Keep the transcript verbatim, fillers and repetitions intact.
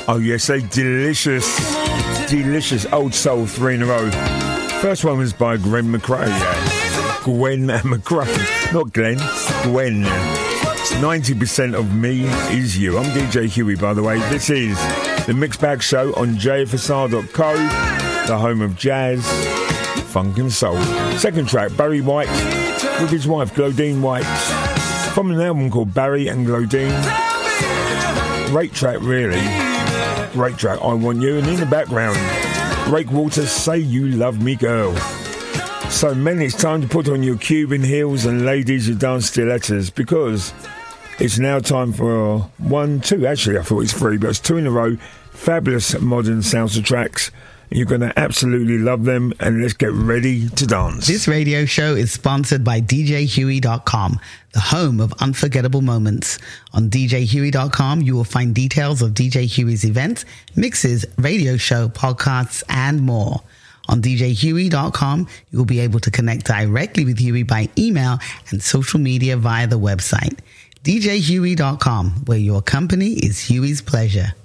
Oh yes, they delicious, delicious old soul three in a row. First one was by Gwen McRae. Yeah. Gwen McRae, not Glenn. Gwen. ninety percent of me is you. I'm D J Huey, by the way. This is the Mixed Bag Show on j f s r dot co, the home of jazz, funk and soul. Second track, Barry White with his wife Glodine White, from an album called Barry and Glodine. Great track, really. Great track, I Want You. And in the background, Break Waters, Say You Love Me Girl. So men, it's time to put on your Cuban heels, and ladies, you dance stilettos, because it's now time for one, two, actually I thought it's three, but it's two in a row, fabulous modern salsa tracks. You're going to absolutely love them, and let's get ready to dance. This radio show is sponsored by D J Huey dot com, the home of unforgettable moments. On D J Huey dot com, you will find details of D J Huey's events, mixes, radio show, podcasts, and more. On D J Huey dot com, you will be able to connect directly with Huey by email and social media via the website. D J Huey dot com, where your company is Huey's pleasure.